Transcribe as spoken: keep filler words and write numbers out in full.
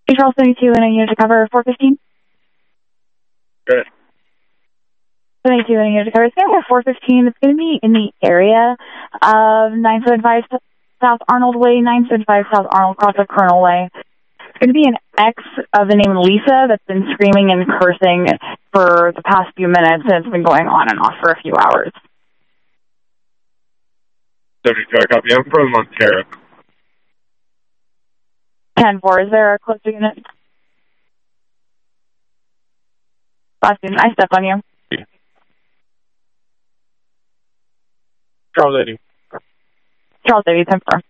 Charles seventy-two in a unit to cover four fifteen. Good. seventy-two in a unit to cover. It's going to be four fifteen. It's going to be in the area of nine seventy-five South Arnold Way, nine seventy-five South Arnold, across the Colonel Way. It's going to be an ex of the name Lisa that's been screaming and cursing for the past few minutes, and it's been going on and off for a few hours. seventy-two, I copy. I'm from Montero. ten four, is there a closer unit? Last unit, I step on you. Charles eighty. Charles eighty, ten four.